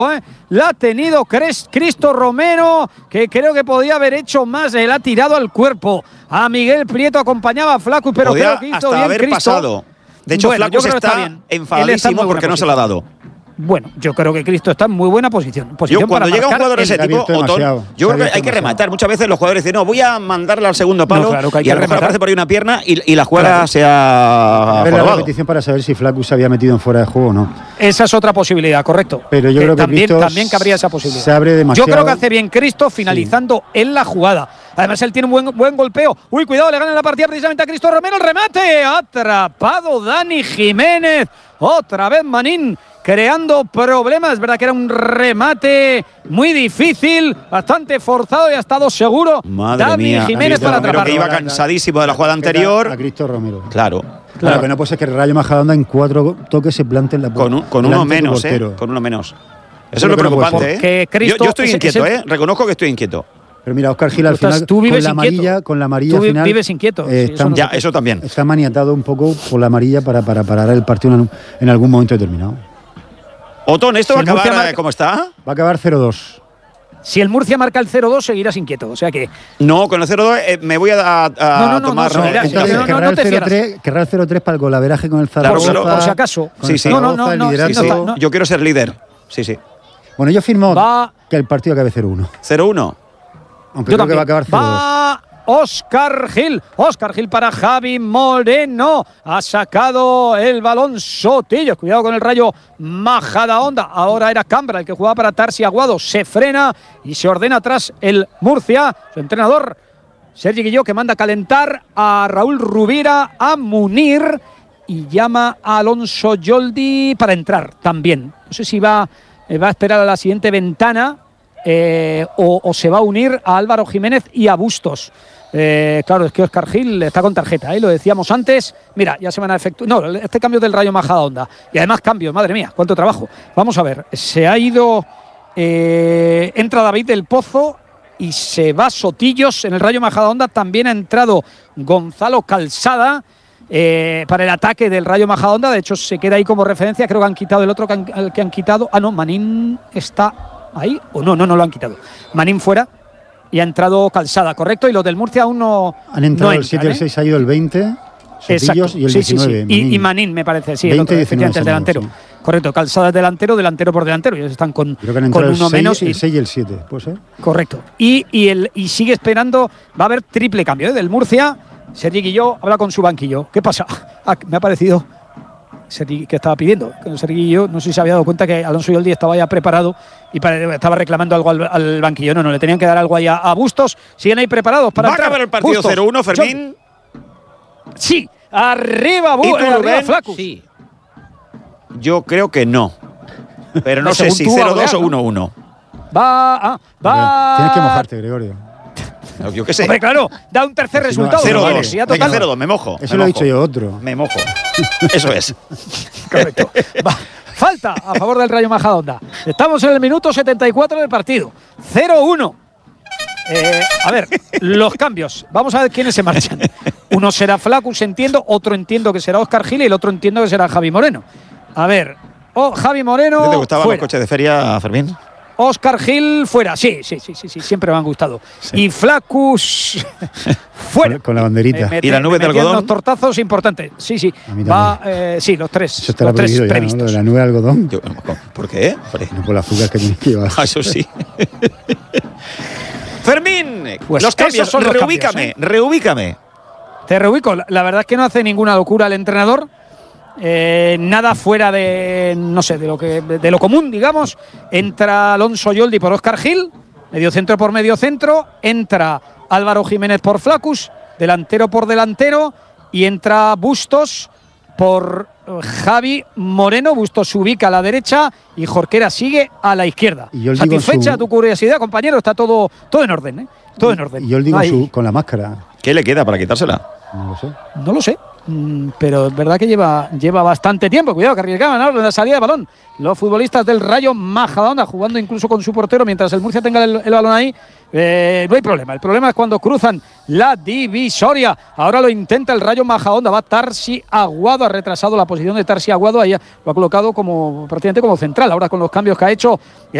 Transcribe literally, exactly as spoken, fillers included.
¿eh? La ha tenido Cristo Romero, que creo que podía haber hecho más. Le ha tirado al cuerpo a Miguel Prieto, acompañaba a Flacus, pero podía creo que hizo hasta bien haber Cristo. pasado. De hecho, Bueno, Flacus está, está enfadadísimo porque no se la ha dado. Bueno, yo creo que Cristo está en muy buena posición. posición yo cuando para llega un jugador de ese tipo, Otón, yo creo que hay que rematar. Muchas veces los jugadores dicen, no, voy a mandarle al segundo palo, no, claro, y a lo mejor aparece por ahí una pierna y, y la jugada claro. se ha ver la repetición para saber si Flacus se había metido en fuera de juego o no. Esa es otra posibilidad, correcto. Pero yo que creo que también, Cristo también cabría esa posibilidad. Se abre demasiado. Yo creo que hace bien Cristo finalizando sí. en la jugada. Además, él tiene un buen, buen golpeo. Uy, cuidado, le gana la partida precisamente a Cristo Romero. El remate. Atrapado Dani Jiménez. Otra vez Manín creando problemas. Es verdad que era un remate muy difícil, bastante forzado y ha estado seguro. Madre Dani mía, Jiménez para atrapar. Que iba cansadísimo de la jugada anterior. A Cristo Romero. Claro. Claro, claro, lo que no puede ser que el Rayo Majadahonda en cuatro toques se plante en la Con, un, con uno menos, eh. Con uno menos. Eso, Eso es lo preocupante, ¿eh? Cristo, yo, yo estoy ese, inquieto, ese, ¿eh? Reconozco que estoy inquieto. Pero mira, Óscar Gil al tú estás, final, tú vives con la amarilla, inquieto. con la amarilla tú final, vives inquieto. Eh, sí, está, eso no ya, eso también. Está maniatado un poco por la amarilla para, para parar el partido en, en algún momento determinado. Otón, ¿esto si va a acabar marca, cómo está? Va a acabar cero dos. Si el Murcia marca el cero dos, seguirás inquieto. O sea que. No, con el cero dos eh, me voy a, a no, no, no, tomar. No, entonces, no, no, querrá, no el te cero tres, querrá el cero tres para el golaveraje con el Zaragoza. Claro, por, por si acaso. Sí, sí. No, no, no. no, sí, sí. no Yo quiero ser líder. Sí, sí. Bueno, yo firmo va, que el partido acabe cero uno. cero uno. Aunque yo creo también. que va a acabar cero dos. Va Óscar Gil. Óscar Gil para Javi Moreno. Ha sacado el balón Sotillo. Cuidado con el Rayo Majadahonda. Ahora era Cambra el que jugaba para Tarsi Aguado. Se frena y se ordena atrás el Murcia. Su entrenador, Sergi Guilló, que manda a calentar a Raúl Rubira, a Munir y llama a Alonso Yoldi para entrar también. No sé si va, va a esperar a la siguiente ventana. Eh, o, o se va a unir a Álvaro Jiménez y a Bustos. Eh, claro, es que Óscar Gil está con tarjeta, ¿eh? Lo decíamos antes. Mira, ya se van a efectuar. No, este cambio del Rayo Majadahonda. Y además cambio, madre mía, cuánto trabajo. Vamos a ver, se ha ido. Eh, entra David del Pozo y se va Sotillos en el Rayo Majadahonda. También ha entrado Gonzalo Calzada. Eh, para el ataque del Rayo Majadahonda. De hecho, se queda ahí como referencia. Creo que han quitado el otro que han, el que han quitado. Ah, no, Manín está ahí. O no, no, no lo han quitado. Manín fuera y ha entrado Calzada, correcto. Y los del Murcia aún no. Han entrado no el siete, entran, el seis, ha ido el veinte. Sotillos y el sí, diecinueve. Sí, sí. Y, y Manín, me parece, sí, veinte, el, otro, diecinueve, el delantero. Sí. Correcto, Calzada es delantero, delantero por delantero. Ellos están con, Creo que han con uno el seis, menos. Y, el seis y el siete, ¿puede ser? Correcto. Y, y, el, y sigue esperando, va a haber triple cambio, ¿eh? Del Murcia. Sergi Guilló habla con su banquillo. ¿Qué pasa? Ah, me ha parecido. Sergi, que estaba pidiendo. Sergi Guilló, no sé si se había dado cuenta que Alonso Yoldi estaba ya preparado y para, estaba reclamando algo al, al banquillo. No, no, le tenían que dar algo ahí a, a Bustos. Siguen ahí preparados para. ¿Va entrar? A acabar el partido cero uno, Fermín? Yo, sí, arriba, Bu, eh, arriba Flacus. Sí. Yo creo que no. Pero no sé si cero dos o uno uno. Va, ah, va. Tienes que mojarte, Gregorio. Yo qué sé. Hombre, claro, da un tercer pues resultado. cero dos. Vale, ya total. cero dos, me mojo. Eso me lo mojo. he dicho yo otro. Me mojo. Eso es. Correcto. Va. Falta a favor del Rayo Majadahonda. Estamos en el minuto setenta y cuatro del partido. cero uno. Eh, a ver, los cambios. Vamos a ver quiénes se marchan. Uno será Flacus, entiendo. Otro entiendo que será Óscar Gil y el otro entiendo que será Javi Moreno. A ver, oh, Javi Moreno. ¿Te gustaban fuera. los coches de feria, Fermín? Óscar Gil fuera, sí, sí, sí, sí, sí, siempre me han gustado. Sí. Y Flacus fuera. Con la banderita. Me, me, ¿Y la nube de algodón? Unos tortazos importantes, sí, sí. Va, eh, sí, los tres. Eso está los tres ya, previstos. ¿no? La nube de algodón. Yo, ¿por qué? No por las azúcar que tienes que llevar. Ah, eso sí. Fermín, pues los cambios, son los reubícame, cambios, ¿eh? reubícame. Te reubico. La verdad es que no hace ninguna locura el entrenador. Eh, nada fuera de, no sé, de lo que de lo común, digamos. Entra Alonso Yoldi por Óscar Gil, medio centro por medio centro. Entra Álvaro Jiménez por Flacus, delantero por delantero. Y entra Bustos por Javi Moreno. Bustos se ubica a la derecha y Jorquera sigue a la izquierda. ¿Satisfecha su... tu curiosidad, compañero? Está todo, todo en orden, ¿eh? Todo en orden. Y yo le digo no su, con la máscara. ¿Qué le queda para quitársela? No lo sé. No lo sé. Mm, pero es verdad que lleva, lleva bastante tiempo. Cuidado, que arriesgaban ahora en la salida de balón los futbolistas del Rayo Majadahonda, jugando incluso con su portero mientras el Murcia tenga el, el balón ahí. Eh, no hay problema. El problema es cuando cruzan la divisoria. Ahora lo intenta el Rayo Majadahonda. Va Tarsi Aguado. Ha retrasado la posición de Tarsi Aguado. Ahí lo ha colocado como prácticamente como central. Ahora con los cambios que ha hecho.